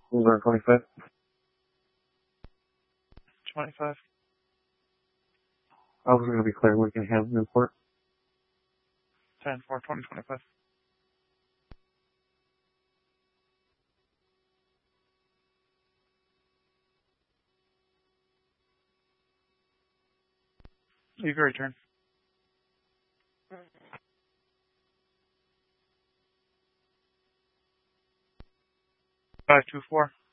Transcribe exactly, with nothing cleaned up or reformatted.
Over twenty-five. twenty-five. I was going to be clear. We can have Newport. ten four, twenty twenty-five. Leave your return. five two four.